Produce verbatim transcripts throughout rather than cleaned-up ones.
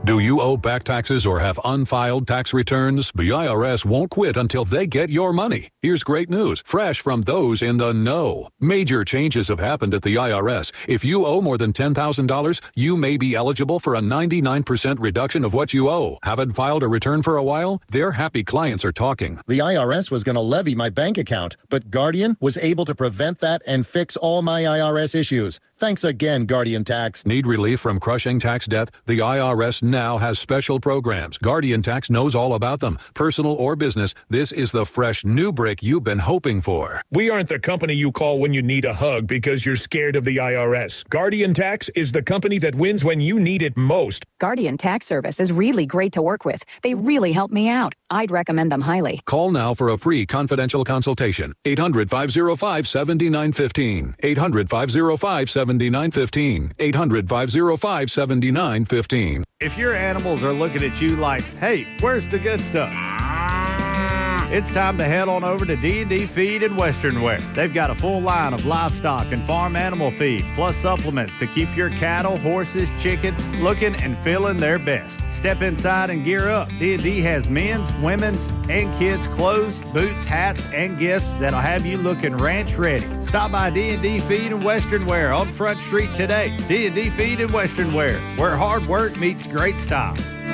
Do you owe back taxes or have unfiled tax returns? The I R S won't quit until they get your money. Here's great news, fresh from those in the know. Major changes have happened at the I R S. If you owe more than ten thousand dollars, you may be eligible for a ninety-nine percent reduction of what you owe. Haven't filed a return for a while? Their happy clients are talking. The I R S was going to levy my bank account, but Guardian was able to prevent that and fix all my I R S issues. Thanks again, Guardian Tax. Need relief from crushing tax debt? The I R S now has special programs. Guardian Tax knows all about them. Personal or business, this is the fresh new brick you've been hoping for. We aren't the company you call when you need a hug because you're scared of the I R S. Guardian Tax is the company that wins when you need it most. Guardian Tax Service is really great to work with. They really help me out. I'd recommend them highly. Call now for a free confidential consultation. eight hundred, five oh five, seven nine one five. eight hundred, five oh five, seven nine one five. eight hundred, five oh five, seven nine one five. If your animals are looking at you like, hey, where's the good stuff? It's time to head on over to D and D Feed and Western Wear. They've got a full line of livestock and farm animal feed, plus supplements to keep your cattle, horses, chickens looking and feeling their best. Step inside and gear up. D and D has men's, women's, and kids' clothes, boots, hats, and gifts that'll have you looking ranch ready. Stop by D and D Feed and Western Wear on Front Street today. D and D Feed and Western Wear, where hard work meets great style.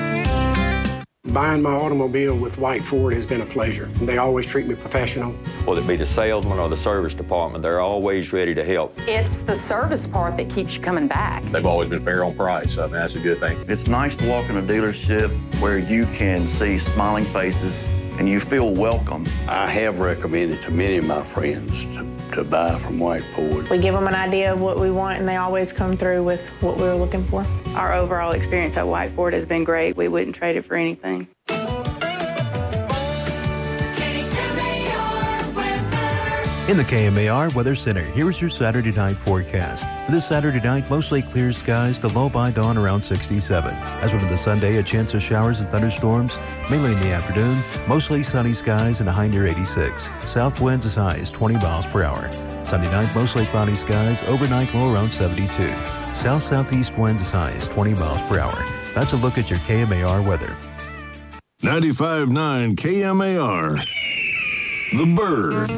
Buying my automobile with White Ford has been a pleasure. They always treat me professional. Whether it be the salesman or the service department, they're always ready to help. It's the service part that keeps you coming back. They've always been fair on price. I mean, that's a good thing. It's nice to walk in a dealership where you can see smiling faces and you feel welcome. I have recommended to many of my friends to, to buy from White Ford. We give them an idea of what we want, and they always come through with what we were looking for. Our overall experience at White Ford has been great. We wouldn't trade it for anything. In the K M A R Weather Center, here's your Saturday night forecast. For this Saturday night, mostly clear skies, the low by dawn around sixty-seven. As with the Sunday, a chance of showers and thunderstorms, mainly in the afternoon, mostly sunny skies and a high near eighty-six. South winds as high as twenty miles per hour. Sunday night, mostly cloudy skies, overnight low around seventy-two. South-southeast winds as high as twenty miles per hour. That's a look at your K M A R weather. ninety-five point nine K M A R. The Bird.